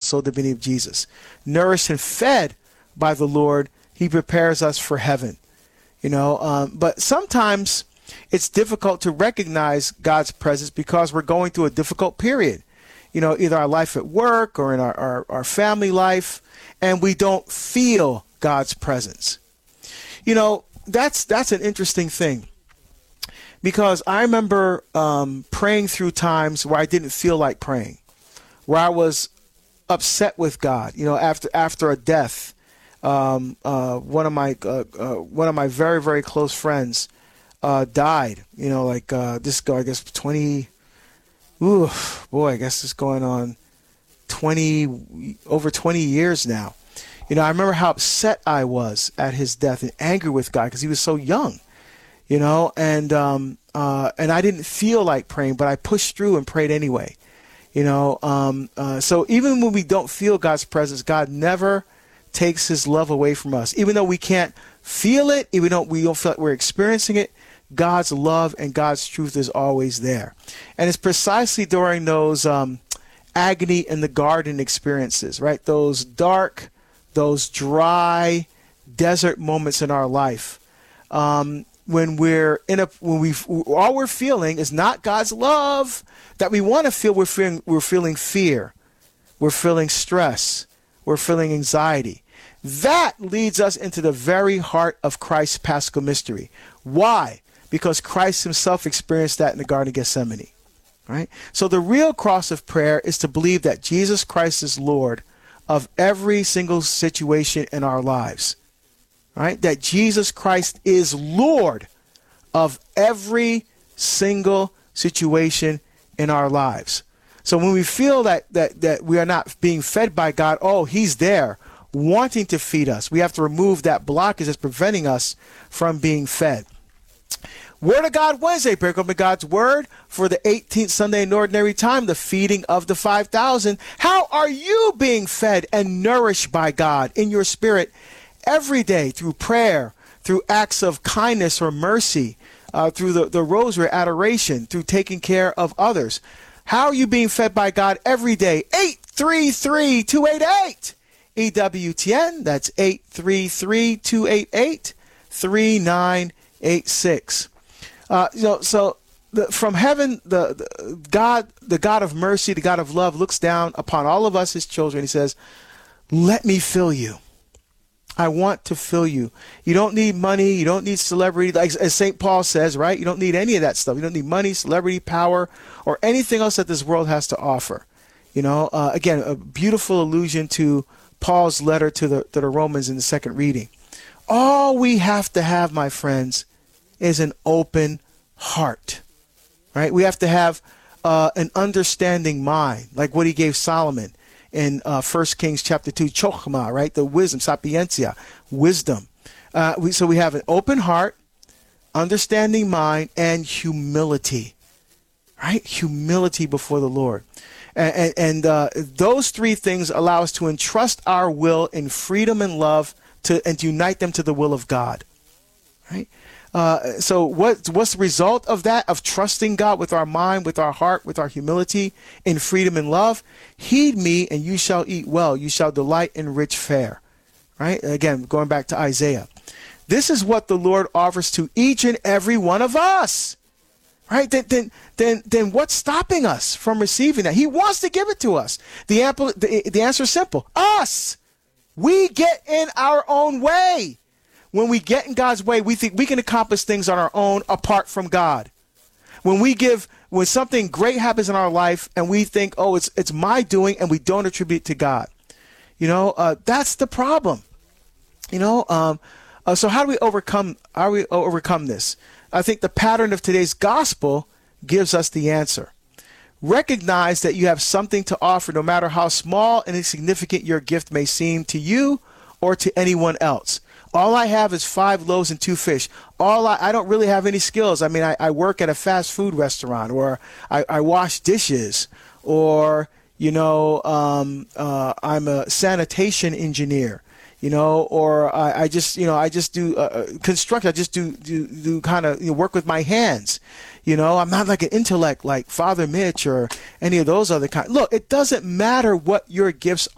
soul divinity of Jesus. Nourished and fed by the Lord, he prepares us for heaven. But sometimes it's difficult to recognize God's presence because we're going through a difficult period. Either our life at work or in our family life, and we don't feel God's presence. That's an interesting thing, because I remember praying through times where I didn't feel like praying, where I was upset with God. After a death, one of my very, very close friends died. This guy, I guess 20. Ooh, boy, I guess it's going on over 20 years now. I remember how upset I was at his death and angry with God because he was so young, and I didn't feel like praying, but I pushed through and prayed anyway, so even when we don't feel God's presence, God never takes his love away from us. Even though we can't feel it, even though we don't feel like we're experiencing it, God's love and God's truth is always there. And it's precisely during those agony in the garden experiences, right? Those dark, those dry desert moments in our life, when all we're feeling is not God's love that we want to feel. We're feeling fear, we're feeling stress, we're feeling anxiety. That leads us into the very heart of Christ's Paschal mystery. Why? Because Christ himself experienced that in the Garden of Gethsemane, right? So the real cross of prayer is to believe that Jesus Christ is Lord of every single situation in our lives, right? That Jesus Christ is Lord of every single situation in our lives. So when we feel that we are not being fed by God, he's there wanting to feed us. We have to remove that blockage that's preventing us from being fed. Word of God Wednesday, break open God's Word for the 18th Sunday in Ordinary Time, the feeding of the 5,000. How are you being fed and nourished by God in your spirit every day through prayer, through acts of kindness or mercy, through the rosary, adoration, through taking care of others? How are you being fed by God every day? 833-288 EWTN. That's 833-288-3986. From heaven, the God of mercy, the God of love, looks down upon all of us, his children. He says, let me fill you. I want to fill you. You don't need money. You don't need celebrity. Like as St. Paul says, right? You don't need any of that stuff. You don't need money, celebrity, power, or anything else that this world has to offer. Again, a beautiful allusion to Paul's letter to the Romans in the second reading. All we have to have, my friends, is an open heart, right? We have to have an understanding mind, like what he gave Solomon in 1 Kings chapter 2, chokhmah, right? The wisdom, sapiencia, wisdom. So we have an open heart, understanding mind, and humility, right? Humility before the Lord. And those three things allow us to entrust our will in freedom and love and to unite them to the will of God, right? So what's the result of that, of trusting God with our mind, with our heart, with our humility, in freedom and love? Heed me and you shall eat well. You shall delight in rich fare. Right? Again, going back to Isaiah. This is what the Lord offers to each and every one of us. Right? Then what's stopping us from receiving that? He wants to give it to us. The answer is simple. Us. We get in our own way. When we get in God's way, we think we can accomplish things on our own apart from God. When something great happens in our life and we think, it's my doing, and we don't attribute it to God. That's the problem. So how do we overcome this? I think the pattern of today's gospel gives us the answer. Recognize that you have something to offer, no matter how small and insignificant your gift may seem to you or to anyone else. All I have is 5 loaves and 2 fish. I don't really have any skills. I mean, I work at a fast food restaurant, or I wash dishes, or, I'm a sanitation engineer, or I just do construction. I just do kind of work with my hands. I'm not like an intellect like Father Mitch or any of those other kind. Look, it doesn't matter what your gifts